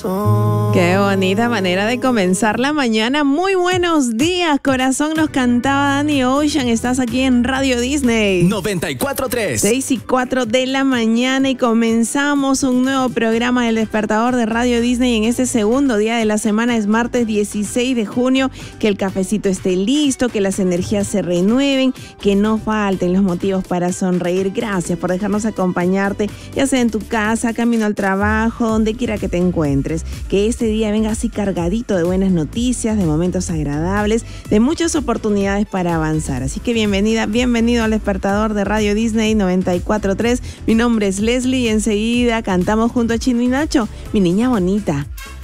corazón. Qué bonita manera de comenzar la mañana. Muy buenos días, corazón, nos cantaba Danny Ocean. Estás aquí en Radio Disney 94.3 6:04 de la mañana y comenzamos un nuevo programa del Despertador de Radio Disney en este segundo día de la semana. Es martes 16 de junio. Que el cafecito esté listo, que las energías se renueven, que no falten los motivos para sonreír. Gracias por dejarnos acompañarte, ya sea en tu casa, camino al trabajo, donde quiera que te encuentres. Que este día venga así cargadito de buenas noticias, de momentos agradables, de muchas oportunidades para avanzar. Así que bienvenida, bienvenido al Despertador de Radio Disney 94.3. Mi nombre es Leslie y enseguida cantamos junto a Chino y Nacho, Mi Niña Bonita.